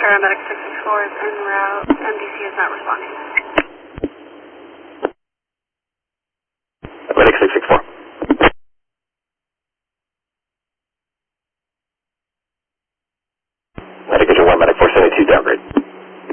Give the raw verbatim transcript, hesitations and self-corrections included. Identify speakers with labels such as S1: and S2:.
S1: Paramedic six six four is en route. M D C is not responding.
S2: Medic six six four. Medic Vision one, Medic four seventy-two, downgrade.